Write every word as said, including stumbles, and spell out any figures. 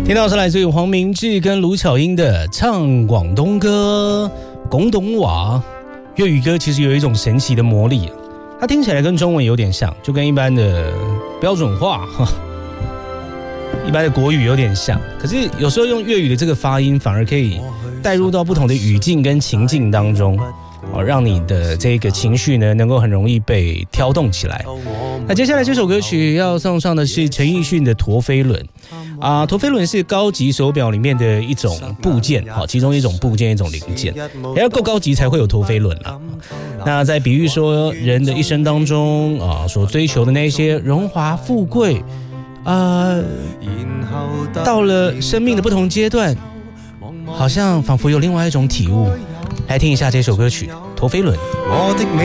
听到是来自于黄明志跟卢巧音的唱广东歌广东话。粤语歌其实有一种神奇的魔力，它听起来跟中文有点像，就跟一般的标准化一般的国语有点像，可是有时候用粤语的这个发音反而可以带入到不同的语境跟情境当中，让你的这个情绪呢能够很容易被挑动起来。那接下来这首歌曲要送上的是陈奕迅的陀飞轮啊，陀飞轮是高级手表里面的一种部件，好，其中一种部件，一种零件，也要够高级才会有陀飞轮啦。那在比喻说人的一生当中啊，所追求的那些荣华富贵啊，到了生命的不同阶段，好像仿佛有另外一种体悟。来听一下这首歌曲《陀飞轮》。 我的美